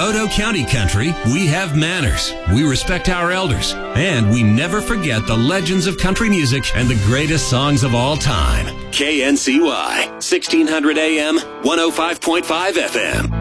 Otoe County country, we have manners, we respect our elders, and we never forget the legends of country music and the greatest songs of all time. KNCY, 1600 AM, 105.5 FM.